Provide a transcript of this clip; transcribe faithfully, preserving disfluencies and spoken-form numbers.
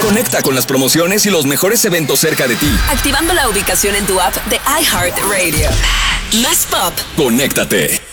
Conecta con las promociones y los mejores eventos cerca de ti. Activando la ubicación en tu app de iHeartRadio. Más pop. Conéctate.